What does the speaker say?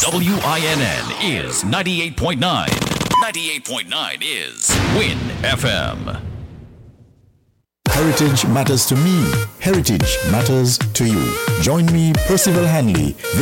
WINN is 98.9. 98.9 is Win FM. Heritage matters to me. Heritage matters to you. Join me, Percival Hanley,